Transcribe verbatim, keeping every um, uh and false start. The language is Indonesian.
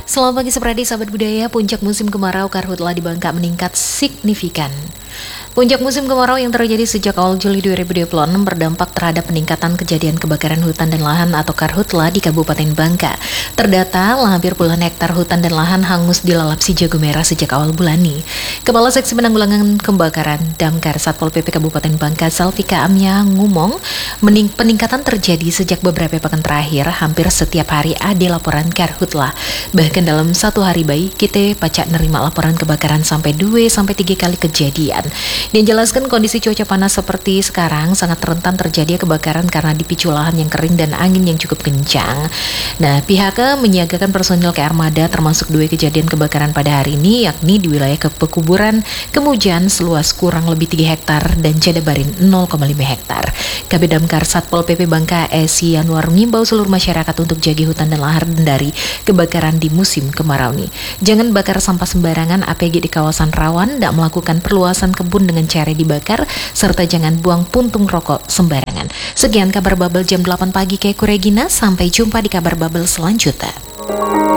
Selamat pagi Sepradi, sahabat budaya. Puncak musim kemarau karhutla di Bangka meningkat signifikan. Puncak musim kemarau yang terjadi sejak awal Juli dua ribu dua puluh enam berdampak terhadap peningkatan kejadian kebakaran hutan dan lahan atau karhutla di Kabupaten Bangka. Terdata hampir puluhan hektar hutan dan lahan hangus dilalap si jago merah sejak awal bulan ini. Kepala Seksi Penanggulangan Kebakaran Damkar Satpol P P Kabupaten Bangka, Salvika Amya, ngomong mening peningkatan terjadi sejak beberapa pekan terakhir. Hampir setiap hari ada laporan karhutla. Bahkan dalam satu hari baik, kita pacak nerima laporan kebakaran sampai dua sampai tiga kali kejadian. Dia jelaskan kondisi cuaca panas seperti sekarang sangat rentan terjadi kebakaran karena dipicu lahan yang kering dan angin yang cukup kencang. Nah, pihaknya menyiagakan personil ke armada termasuk dua kejadian kebakaran pada hari ini, yakni di wilayah Pekuburan, Kemujan seluas kurang lebih tiga hektar dan Jadabarin nol koma lima hektar. Kabid Damkar Satpol P P Bangka Esi Anwar mengimbau seluruh masyarakat untuk jaga hutan dan lahan dari kebakaran di musim kemarau ini. Jangan bakar sampah sembarangan, A P G di kawasan rawan, tidak melakukan perluasan kebun dengan cara dibakar, serta jangan buang puntung rokok sembarangan. Sekian kabar Bubble jam delapan pagi, Keku Regina. Sampai jumpa di kabar Bubble selanjutnya.